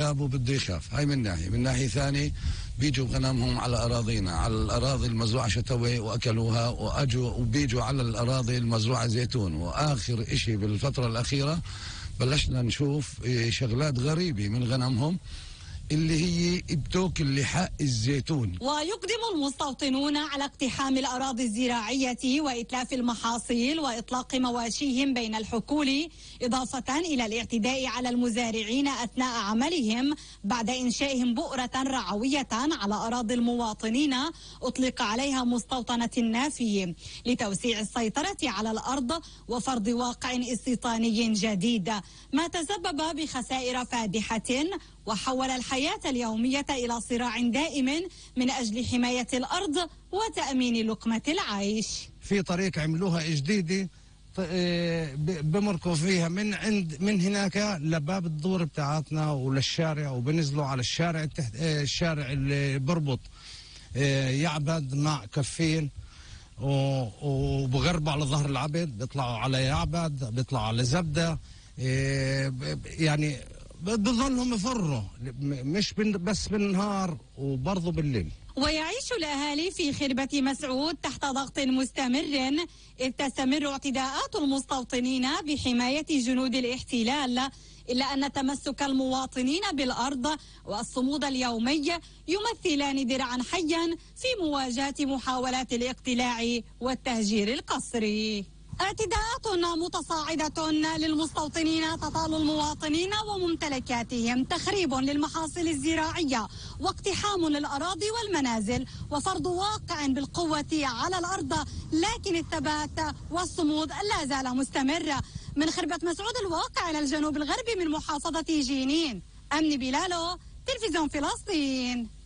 كلاب وبده يخاف. هاي من ناحية. من ناحية ثانية بيجوا غنمهم على أراضينا، على الأراضي المزروعة شتوي وأكلوها، وبيجوا على الأراضي المزروعة زيتون. وآخر إشي بالفترة الأخيرة بلشنا نشوف شغلات غريبة من غنمهم اللي هي بتاكل لحاء الزيتون. ويقدم المستوطنون على اقتحام الأراضي الزراعية وإتلاف المحاصيل وإطلاق مواشيهم بين الحقول، إضافة إلى الاعتداء على المزارعين أثناء عملهم بعد إنشائهم بؤرة رعوية على أراضي المواطنين أطلق عليها مستوطنة النافي لتوسيع السيطرة على الأرض وفرض واقع استيطاني جديد، ما تسبب بخسائر فادحة وحول الحياة اليومية إلى صراع دائم من أجل حماية الأرض وتأمين لقمة العيش. في طريق عملوها جديدة بمركوا فيها من هناك لباب الدور بتاعتنا وللشارع، وبنزلوا على الشارع الشارع اللي بربط يعبد مع كفين، وبغربوا على ظهر العبد، بيطلعوا على يعبد، بيطلعوا على زبدة، يعني بظلهم يفروا مش بس بالنهار وبرضه بالليل. ويعيش الأهالي في خربة مسعود تحت ضغط مستمر، إذ تستمر اعتداءات المستوطنين بحماية جنود الاحتلال، إلا أن تمسك المواطنين بالأرض والصمود اليومي يمثلان درعا حيا في مواجهة محاولات الاقتلاع والتهجير القسري. اعتداءات متصاعدة للمستوطنين تطال المواطنين وممتلكاتهم، تخريب للمحاصيل الزراعية واقتحام للأراضي والمنازل وفرض واقع بالقوة على الأرض، لكن الثبات والصمود لا زال مستمر. من خربة مسعود الواقع إلى الجنوب الغربي من محافظة جنين، أمني بلالو، تلفزيون فلسطين.